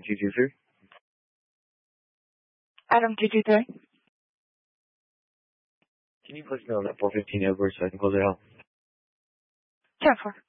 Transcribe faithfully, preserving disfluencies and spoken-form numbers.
two two three. Adam two two three. Can you place me on that four fifteen Edwards so I can close it out? ten four.